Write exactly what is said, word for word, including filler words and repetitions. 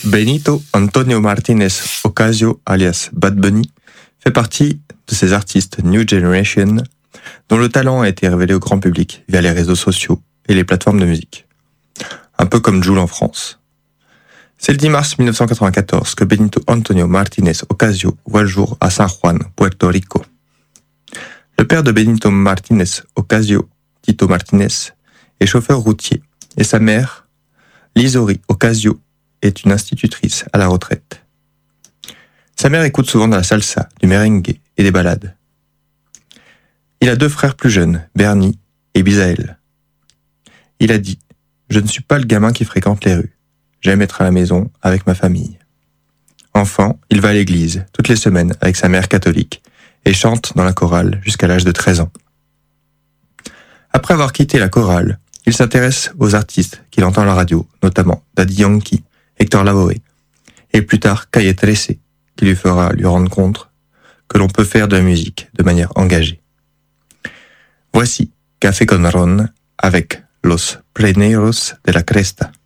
Benito Antonio Martínez Ocasio, alias Bad Bunny, fait partie de ces artistes New Generation dont le talent a été révélé au grand public via les réseaux sociaux et les plateformes de musique. Un peu comme Jul en France. C'est le dix mars mille neuf cent quatre-vingt-quatorze que Benito Antonio Martínez Ocasio voit le jour à San Juan, Puerto Rico. Le père de Benito Martínez Ocasio, Tito Martínez, est chauffeur routier et sa mère, Lisori Ocasio, est une institutrice à la retraite. Sa mère écoute souvent de la salsa, du merengue et des ballades. Il a deux frères plus jeunes, Bernie et Bisaël. Il a dit « Je ne suis pas le gamin qui fréquente les rues. J'aime être à la maison avec ma famille. » Enfant, il va à l'église toutes les semaines avec sa mère catholique et chante dans la chorale jusqu'à l'âge de treize ans. Après avoir quitté la chorale, il s'intéresse aux artistes qu'il entend à la radio, notamment Daddy Yankee, Héctor Lavoe, et plus tard Calle trece, qui lui fera lui rendre compte que l'on peut faire de la musique de manière engagée. Voici Café con Ron avec Los Pleneros de la Cresta.